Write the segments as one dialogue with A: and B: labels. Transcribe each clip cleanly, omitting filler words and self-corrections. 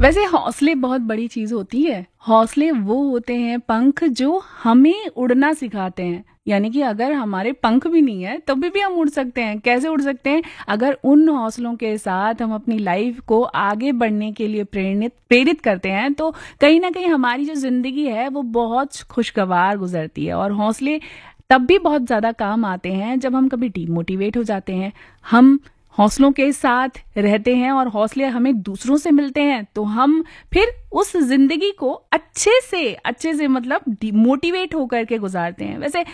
A: वैसे हौसले बहुत बड़ी चीज़ होती है। हौसले वो होते हैं पंख जो हमें उड़ना सिखाते हैं। यानी कि अगर हमारे पंख भी नहीं है तभी भी हम उड़ सकते हैं। कैसे उड़ सकते हैं? अगर उन हौसलों के साथ हम अपनी लाइफ को आगे बढ़ने के लिए प्रेरित करते हैं तो कहीं न कहीं हमारी जो ज़िंदगी है वो बहुत खुशगवार गुज़रती है। और हौसले तब भी बहुत ज़्यादा काम आते हैं जब हम कभी डिमोटिवेट हो जाते हैं। हम हौसलों के साथ रहते हैं और हौसले हमें दूसरों से मिलते हैं तो हम फिर उस जिंदगी को अच्छे से मतलब मोटिवेट होकर के गुजारते हैं। वैसे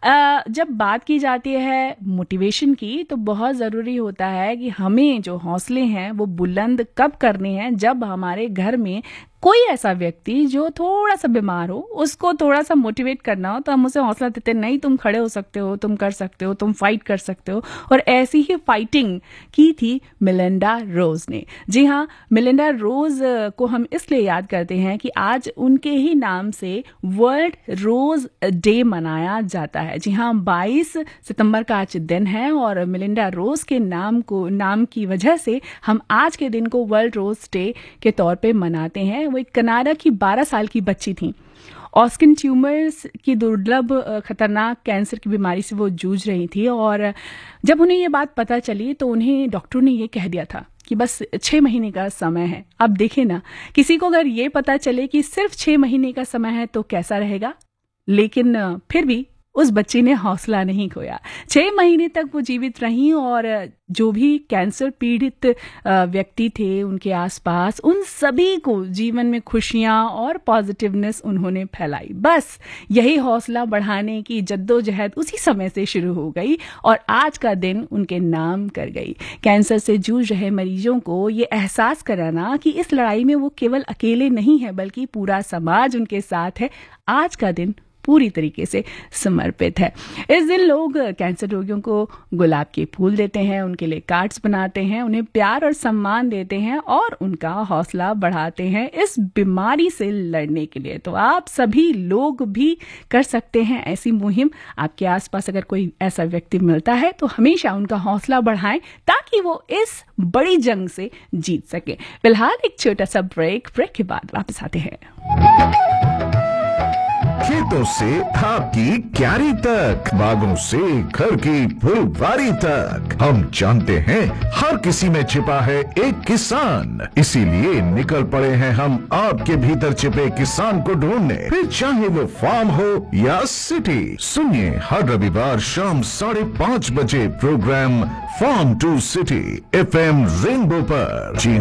A: जब बात की जाती है मोटिवेशन की तो बहुत ज़रूरी होता है कि हमें जो हौसले हैं वो बुलंद कब करने हैं, जब हमारे घर में कोई ऐसा व्यक्ति जो थोड़ा सा बीमार हो उसको थोड़ा सा मोटिवेट करना हो तो हम उसे हौसला देते हैं, नहीं तुम खड़े हो सकते हो, तुम कर सकते हो, तुम फाइट कर सकते हो। और ऐसी ही फाइटिंग की थी मेलिंडा रोज ने। जी हाँ, मेलिंडा रोज को हम इसलिए याद करते हैं कि आज उनके ही नाम से वर्ल्ड रोज डे मनाया जाता है। जी हाँ, 22 सितंबर का आज दिन है और मेलिंडा रोज के नाम की वजह से हम आज के दिन को वर्ल्ड रोज डे के तौर पे मनाते हैं। वो एक कनाडा की 12 साल की बच्ची थी। ऑस्किन ट्यूमर्स की दुर्लभ खतरनाक कैंसर की बीमारी से वो जूझ रही थी और जब उन्हें ये बात पता चली तो उन्हें डॉक्टर ने ये कह दिया था कि बस 6 महीने का समय है। अब देखें ना, किसी को अगर ये पता चले कि सिर्फ 6 महीने का समय है तो कैसा रहेगा। लेकिन फिर भी उस बच्ची ने हौसला नहीं खोया। 6 महीने तक वो जीवित रही और जो भी कैंसर पीड़ित व्यक्ति थे उनके आसपास, उन सभी को जीवन में खुशियां और पॉजिटिवनेस उन्होंने फैलाई। बस यही हौसला बढ़ाने की जद्दोजहद उसी समय से शुरू हो गई और आज का दिन उनके नाम कर गई। कैंसर से जूझ रहे मरीजों को ये एहसास कराना कि इस लड़ाई में वो केवल अकेले नहीं है बल्कि पूरा समाज उनके साथ है, आज का दिन पूरी तरीके से समर्पित है। इस दिन लोग कैंसर रोगियों को गुलाब के फूल देते हैं, उनके लिए कार्ड्स बनाते हैं, उन्हें प्यार और सम्मान देते हैं और उनका हौसला बढ़ाते हैं इस बीमारी से लड़ने के लिए। तो आप सभी लोग भी कर सकते हैं ऐसी मुहिम। आपके आसपास अगर कोई ऐसा व्यक्ति मिलता है तो हमेशा उनका हौसला बढ़ाएं ताकि वो इस बड़ी जंग से जीत सके। फिलहाल एक छोटा सा ब्रेक के बाद वापस आते हैं।
B: खेतों से आपकी क्यारी तक, बागों से घर की फुलवारी तक, हम जानते हैं हर किसी में छिपा है एक किसान। इसीलिए निकल पड़े हैं हम आपके भीतर छिपे किसान को ढूंढने, फिर चाहे वो फार्म हो या सिटी। सुनिए हर रविवार शाम 5:30 बजे programme farm to city FM rainbow पर। जी